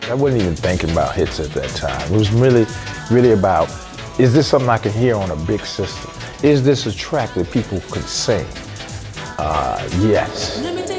I wasn't even thinking about hits at that time. It was really about, is this something I can hear on a big system? Is this a track that people could sing? Yes.